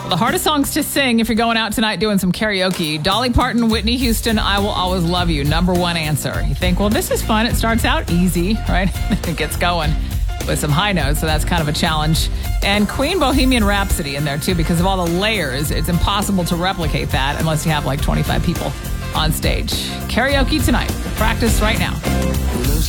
The hardest songs to sing if you're going out tonight doing some karaoke. Dolly Parton, Whitney Houston, I Will Always Love You. Number one answer. You think, well, this is fun. It starts out easy, right? It gets going with some high notes, so that's kind of a challenge. And Queen Bohemian Rhapsody in there, too, because of all the layers. It's impossible to replicate that unless you have like 25 people on stage. Karaoke tonight. Practice right now.